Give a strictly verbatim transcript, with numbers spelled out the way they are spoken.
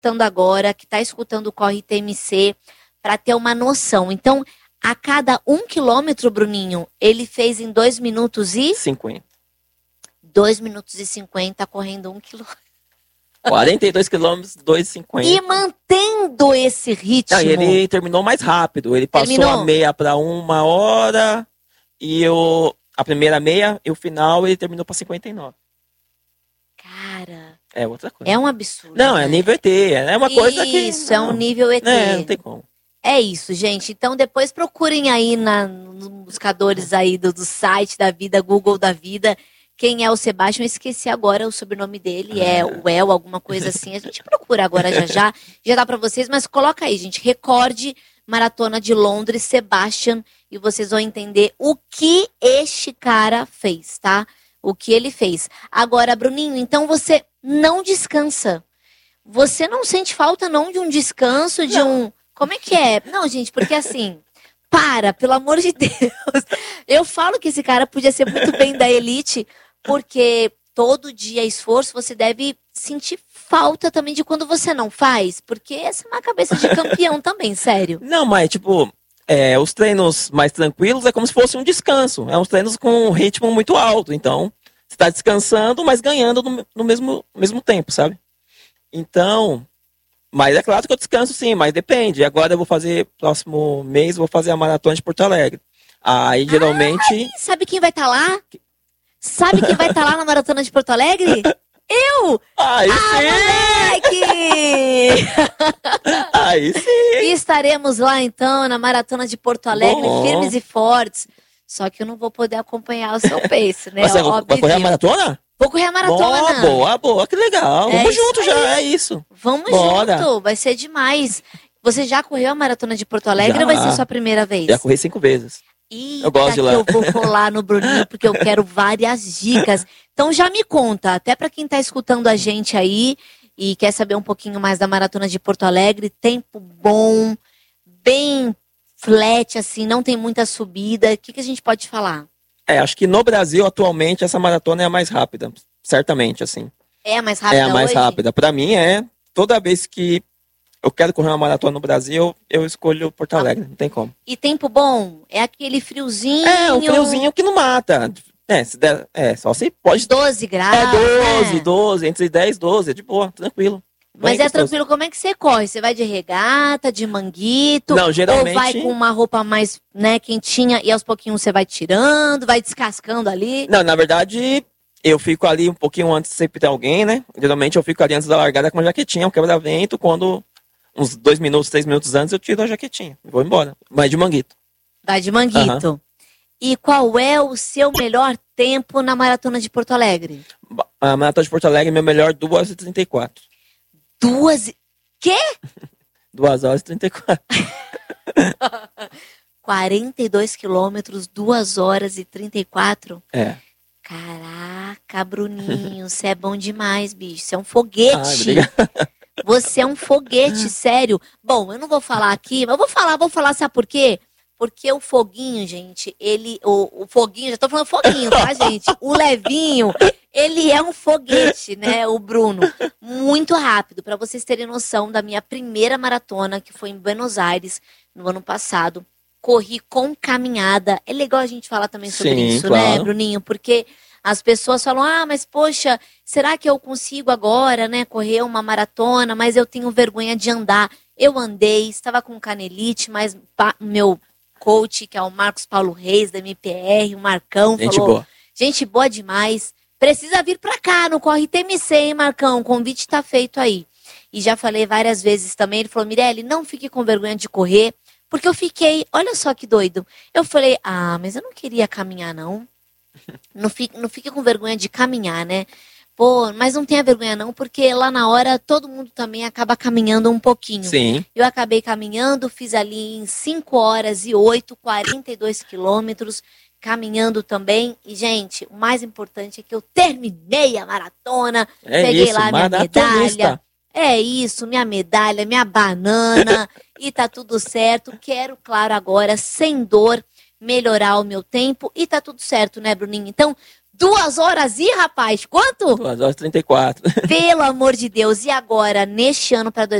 escutando agora, que está escutando o Corre T M C, para ter uma noção. Então, a cada um quilômetro, Bruninho, ele fez em dois minutos e... cinquenta. dois minutos e cinquenta correndo um quilômetro. quarenta e dois quilômetros, dois e cinquenta. E mantendo esse ritmo. Não, ele terminou mais rápido. Ele passou Terminou? a meia para uma hora e eu, a primeira meia e o final ele terminou para cinquenta e nove. Cara, É outra coisa. é um absurdo. Não, né? é nível E T. É uma coisa que... Isso, é um não, nível E T. É, não tem como. É isso, gente. Então depois procurem aí na, nos buscadores aí do, do site da vida, Google da vida, quem é o Sebastião. Eu esqueci agora o sobrenome dele, Ah. é o El, alguma coisa assim. A gente procura agora já já, já dá pra vocês, mas coloca aí, gente, recorde Maratona de Londres, Sebastian, e vocês vão entender o que este cara fez, tá? O que ele fez. Agora, Bruninho, então você não descansa. Você não sente falta não de um descanso, de Não. um... Como é que é? Não, gente, porque assim, para, pelo amor de Deus. Eu falo que esse cara podia ser muito bem da elite, porque todo dia esforço você deve sentir falta também de quando você não faz, porque essa é uma cabeça de campeão também, sério. Não, mas tipo, é, os treinos mais tranquilos é como se fosse um descanso. É uns treinos com um ritmo muito alto. Então, você está descansando, mas ganhando no, no mesmo, mesmo tempo, sabe? Então, mas é claro que eu descanso sim, mas depende. Agora eu vou fazer, próximo mês, eu vou fazer a maratona de Porto Alegre. Aí, geralmente... Ai, sabe quem vai estar lá? Sabe quem vai estar lá na Maratona de Porto Alegre? Eu! Aí Ah, sim! moleque! Aí sim! E estaremos lá então na Maratona de Porto Alegre, Bom. firmes e fortes. Só que eu não vou poder acompanhar o seu pace, né? Mas você vai Óbvio. correr a maratona? Vou correr a maratona. Boa, boa, boa, que legal. É Vamos isso junto já, é isso. Vamos Bora. junto, vai ser demais. Você já correu a Maratona de Porto Alegre Já. ou vai ser sua primeira vez? Já corri cinco vezes. Eita, Eu gosto de lá. que eu vou colar no Bruninho, porque eu quero várias dicas. Então já me conta, até para quem tá escutando a gente aí e quer saber um pouquinho mais da Maratona de Porto Alegre, tempo bom, bem flat, assim, não tem muita subida. O que, que a gente pode falar? É, acho que no Brasil, atualmente, essa maratona é a mais rápida. Certamente, assim. É a mais rápida É a mais hoje? rápida. Pra mim, é. Toda vez que eu quero correr uma maratona no Brasil, eu escolho Porto Alegre. Não tem como. E tempo bom? É aquele friozinho? É, um friozinho que não mata. É, se der, é só se pode. doze graus, É doze, né? doze, entre dez e doze, é de boa, tranquilo. Mas Bem é gostoso. tranquilo, como é que você corre? Você vai de regata, de manguito? Não, geralmente- Ou vai com uma roupa mais, né, quentinha e aos pouquinhos você vai tirando, vai descascando ali? Não, na verdade, eu fico ali um pouquinho antes, sempre tem alguém, né? Geralmente eu fico ali antes da largada com uma jaquetinha, um quebra-vento, quando uns dois minutos, três minutos antes eu tiro a jaquetinha e vou embora. Mas de manguito. Vai de manguito. E qual é o seu melhor tempo na Maratona de Porto Alegre? A maratona de Porto Alegre, meu melhor, duas horas e trinta e quatro. Duas... e- Quê? duas horas e trinta e quatro. quarenta e dois quilômetros, duas horas e trinta e quatro? É. Caraca, Bruninho, você é bom demais, bicho. Você é um Ah, foguete. obrigado. Você é um foguete, sério. Bom, eu não vou falar aqui, mas eu vou falar, vou falar, sabe por quê? Porque o foguinho, gente, ele... O, o foguinho, já tô falando foguinho, tá, gente? O levinho, ele é um foguete, né, o Bruno. Muito rápido, pra vocês terem noção da minha primeira maratona, que foi em Buenos Aires, no ano passado. Corri com caminhada. É legal a gente falar também sobre Sim, isso, né, claro. Bruninho? Porque as pessoas falam, ah, mas poxa, será que eu consigo agora, né, correr uma maratona, mas eu tenho vergonha de andar. Eu andei, estava com canelite, mas pa- meu coach, que é o Marcos Paulo Reis, da M P R, o Marcão, Gente falou, boa. gente boa demais, precisa vir pra cá, no Corre T M C, hein, Marcão, o convite tá feito aí. E já falei várias vezes também, ele falou, Mirelle, não fique com vergonha de correr, porque eu fiquei, olha só que doido, eu falei, ah, mas eu não queria caminhar não, não fique, não fique com vergonha de caminhar, né? Pô, mas não tenha vergonha não, porque lá na hora todo mundo também acaba caminhando um pouquinho. Sim. Eu acabei caminhando, fiz ali em cinco horas e oito, quarenta e dois quilômetros, caminhando também. E, gente, o mais importante é que eu terminei a maratona, É peguei isso, lá minha maratonista. medalha. É isso, minha medalha, minha banana, e tá tudo certo. Quero, claro, agora, sem dor, melhorar o meu tempo, e tá tudo certo, né, Bruninho? Então, Duas horas e, rapaz, quanto? duas horas e trinta e quatro. Pelo amor de Deus. E agora, neste ano para